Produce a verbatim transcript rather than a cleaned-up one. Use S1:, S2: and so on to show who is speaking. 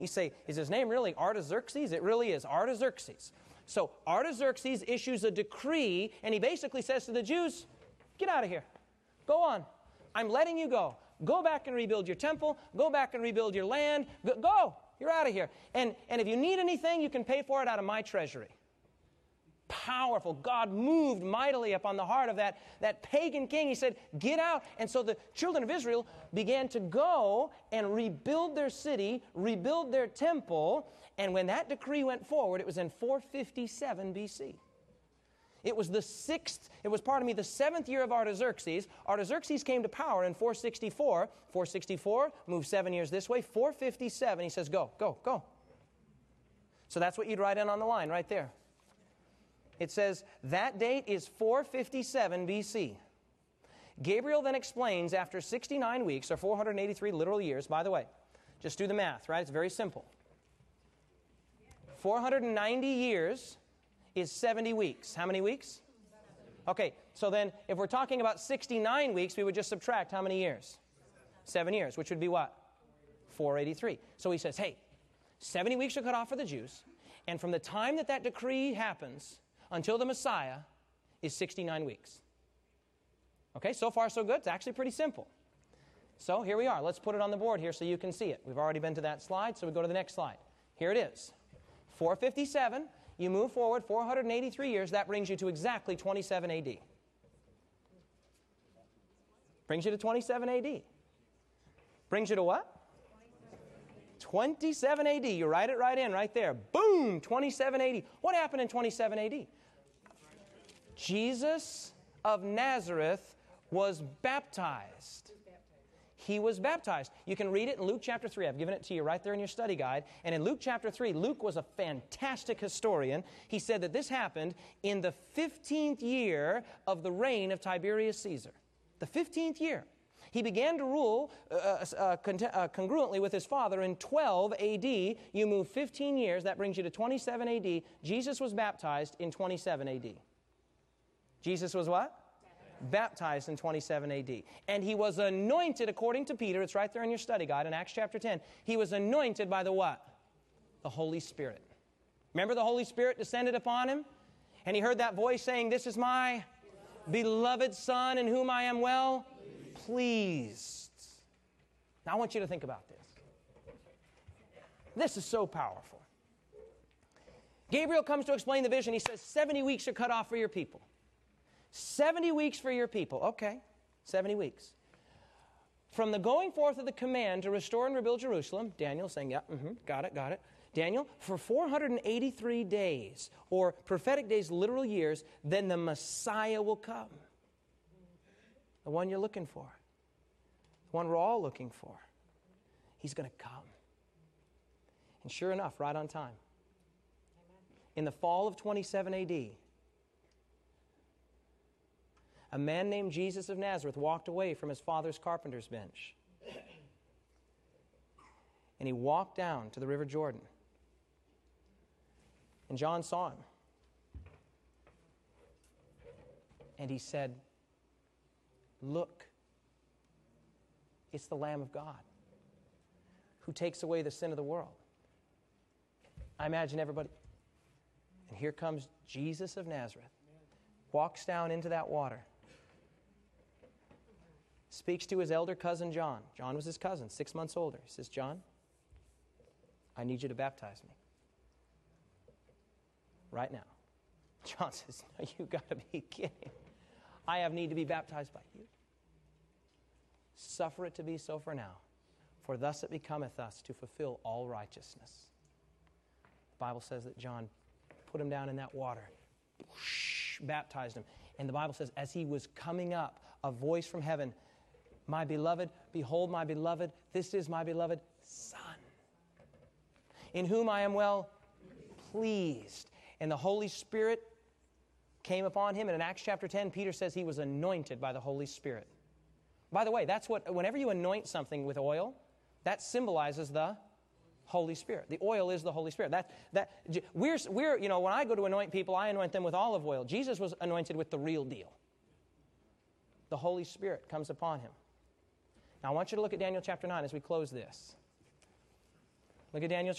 S1: You say, is his name really Artaxerxes? It really is Artaxerxes. So Artaxerxes issues a decree, and he basically says to the Jews, get out of here. Go on. I'm letting you go. Go back and rebuild your temple. Go back and rebuild your land. Go. go. You're out of here. And, and if you need anything, you can pay for it out of my treasury. Powerful. God moved mightily upon the heart of that, that pagan king. He said, get out. And so the children of Israel began to go and rebuild their city, rebuild their temple. And when that decree went forward, it was in four fifty-seven B C. It was the sixth, it was, pardon me, the seventh year of Artaxerxes. Artaxerxes came to power in four sixty-four. four sixty-four, moved seven years this way. four fifty-seven, he says, go, go, go. So that's what you'd write in on the line right there. It says, that date is four fifty-seven B C. Gabriel then explains after sixty-nine weeks, or four hundred eighty-three literal years, by the way, just do the math, right? It's very simple. four hundred ninety years is seventy weeks. How many weeks? Okay, so then if we're talking about sixty-nine weeks, we would just subtract how many years? Seven years, which would be what? four eighty-three. So he says, hey, seventy weeks are cut off for the Jews, and from the time that that decree happens until the Messiah is sixty-nine weeks. Okay, so far so good. It's actually pretty simple. So here we are. Let's put it on the board here so you can see it. We've already been to that slide, so we go to the next slide. Here it is. four fifty-seven. You move forward four hundred eighty-three years. That brings you to exactly twenty-seven A D. Brings you to twenty-seven A D. Brings you to what? twenty-seven A D. You write it right in, right there. Boom! twenty-seven A D. What happened in twenty-seven A D? Jesus of Nazareth was baptized. He was baptized. You can read it in Luke chapter three. I've given it to you right there in your study guide. And in Luke chapter three, Luke was a fantastic historian. He said that this happened in the fifteenth year of the reign of Tiberius Caesar. The fifteenth year. He began to rule uh, uh, con- uh, congruently with his father in twelve A D. You move fifteen years. That brings you to twenty-seven A D. Jesus was baptized in twenty-seven A D. Jesus was what? Baptized in twenty-seven A D. And he was anointed according to Peter. It's right there in your study guide in Acts chapter ten. He was anointed by the what? The Holy Spirit. Remember the Holy Spirit descended upon him? And he heard that voice saying, this is my beloved Son in whom I am well pleased. Now I want you to think about this. This is so powerful. Gabriel comes to explain the vision. He says, seventy weeks are cut off for your people. seventy weeks for your people. Okay, seventy weeks. From the going forth of the command to restore and rebuild Jerusalem, Daniel saying, yeah, mm-hmm, got it, got it. Daniel, for four hundred eighty-three days, or prophetic days, literal years, then the Messiah will come. The one you're looking for. The one we're all looking for. He's going to come. And sure enough, right on time. In the fall of twenty-seven A D, a man named Jesus of Nazareth walked away from his father's carpenter's bench. And he walked down to the River Jordan. And John saw him. And he said, look, it's the Lamb of God who takes away the sin of the world. I imagine everybody. And here comes Jesus of Nazareth. Walks down into that water. Speaks to his elder cousin John. John was his cousin, six months older. He says, John, I need you to baptize me. Right now. John says, no, you got to be kidding. I have need to be baptized by you. Suffer it to be so for now, for thus it becometh us to fulfill all righteousness. The Bible says that John put him down in that water, whoosh, baptized him. And the Bible says, as he was coming up, a voice from heaven, my beloved, behold my beloved, this is my beloved Son, in whom I am well pleased. And the Holy Spirit came upon him. And in Acts chapter ten, Peter says he was anointed by the Holy Spirit. By the way, that's what, whenever you anoint something with oil, that symbolizes the Holy Spirit. The oil is the Holy Spirit. That, that, we're, we're, you know, when I go to anoint people, I anoint them with olive oil. Jesus was anointed with the real deal. The Holy Spirit comes upon him. Now, I want you to look at Daniel chapter nine as we close this. Look at Daniel